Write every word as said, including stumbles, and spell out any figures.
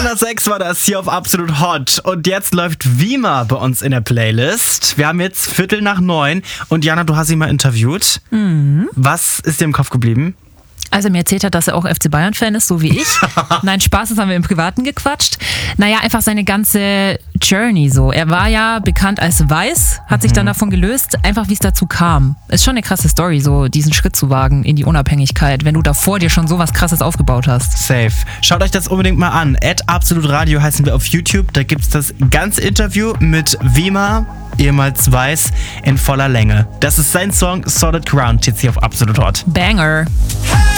nach sechs war das hier auf Absolut Hot. Und jetzt läuft Wima bei uns in der Playlist. Wir haben jetzt Viertel nach neun. Und Jana, du hast ihn mal interviewt. Mhm. Was ist dir im Kopf geblieben? Also mir erzählt hat, dass er auch F C Bayern-Fan ist, so wie ich. Nein, Spaß, das haben wir im Privaten gequatscht. Naja, einfach seine ganze Journey so. Er war ja bekannt als Weiß, hat sich dann davon gelöst, einfach wie es dazu kam. Ist schon eine krasse Story, so diesen Schritt zu wagen in die Unabhängigkeit, wenn du davor dir schon sowas Krasses aufgebaut hast. Safe. Schaut euch das unbedingt mal an. at Absolut Radio heißen wir auf YouTube. Da gibt's das ganze Interview mit Wima, ehemals Weiß, in voller Länge. Das ist sein Song Solid Ground, jetzt hier auf Absolut Hot. Banger.